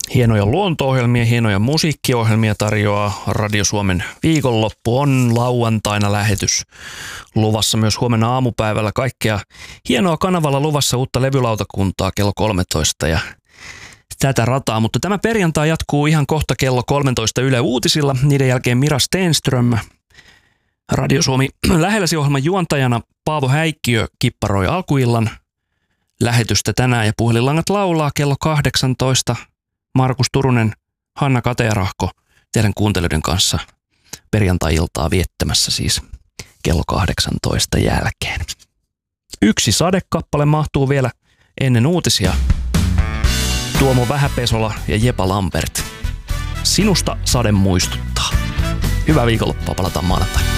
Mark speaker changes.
Speaker 1: Hienoja luonto-ohjelmia, hienoja musiikkiohjelmia tarjoaa Radio Suomen viikonloppu. On lauantaina lähetys luvassa myös huomenna aamupäivällä. Kaikkea hienoa kanavalla luvassa, uutta levylautakuntaa kello 13 ja tätä rataa. Mutta tämä perjantai jatkuu ihan kohta kello 13 Yle Uutisilla. Niiden jälkeen Mira Stenström. Radio Suomi lähelläsi -ohjelman juontajana Paavo Häikkiö kipparoi alkuillan lähetystä tänään ja puhelinlangat laulaa kello 18. Markus Turunen, Hanna Katearahko teidän kuuntelijoiden kanssa perjantai-iltaa viettämässä siis kello 18 jälkeen. Yksi sadekappale mahtuu vielä ennen uutisia. Tuomo Vähäpesola ja Jepa Lampert. Sinusta sade muistuttaa. Hyvää viikonloppua, palataan maanantaina.